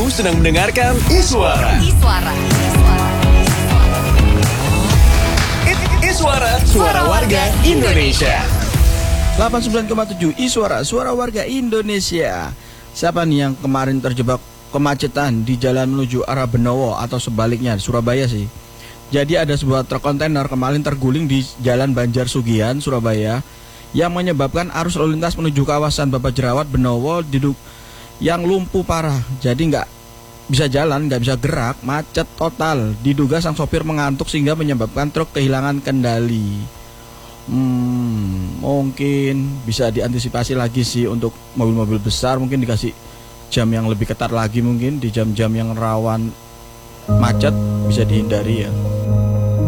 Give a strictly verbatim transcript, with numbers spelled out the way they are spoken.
sedang mendengarkan Iswara. Iswara. Iswara, suara warga Indonesia. delapan puluh sembilan koma tujuh Iswara, suara warga Indonesia. Siapa nih yang kemarin terjebak kemacetan di jalan menuju arah Benowo atau sebaliknya, Surabaya sih. Jadi ada sebuah truk kontainer kemarin terguling di Jalan Banjar Sugihan, Surabaya, yang menyebabkan arus lalu lintas menuju kawasan Bapak Jerawat Benowo diduk yang lumpuh parah. Jadi nggak bisa jalan, nggak bisa gerak, macet total. Diduga sang sopir mengantuk sehingga menyebabkan truk kehilangan kendali. Hmm, mungkin bisa diantisipasi lagi sih untuk mobil-mobil besar, mungkin dikasih jam yang lebih ketat lagi, mungkin di jam-jam yang rawan macet bisa dihindari ya.